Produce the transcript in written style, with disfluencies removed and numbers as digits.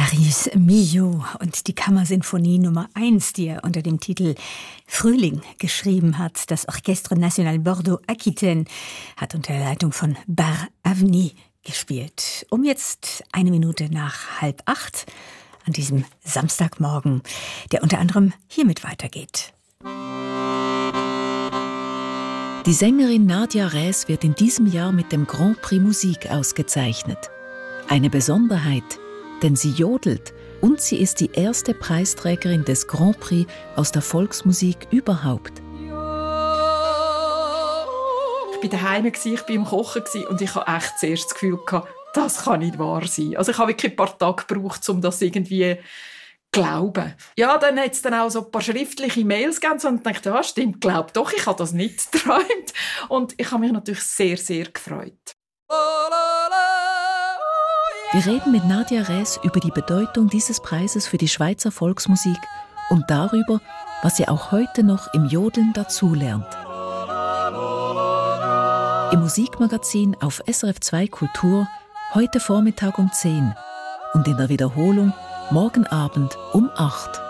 Darius Milhaud und die Kammersinfonie Nummer 1, die er unter dem Titel Frühling geschrieben hat. Das Orchestre National Bordeaux-Aquitaine hat unter der Leitung von Bar Avni gespielt. Um jetzt 1 Minute nach 7:30 an diesem Samstagmorgen, der unter anderem hiermit weitergeht. Die Sängerin Nadia Räs wird in diesem Jahr mit dem Grand Prix Musik ausgezeichnet. Eine Besonderheit, denn sie jodelt und sie ist die erste Preisträgerin des Grand Prix aus der Volksmusik überhaupt. Ich war daheim, ich war im Kochen und ich hatte echt zuerst das Gefühl, das kann nicht wahr sein. Also ich habe wirklich ein paar Tage gebraucht, um das irgendwie zu glauben. Ja, dann hat es dann auch so ein paar schriftliche Mails gegeben und ich dachte, ja, stimmt, glaub doch, ich habe das nicht geträumt. Und ich habe mich natürlich sehr, sehr gefreut. Wir reden mit Nadia Räs über die Bedeutung dieses Preises für die Schweizer Volksmusik und darüber, was sie auch heute noch im Jodeln dazulernt. Im Musikmagazin auf SRF 2 Kultur heute Vormittag um 10 und in der Wiederholung morgen Abend um 8.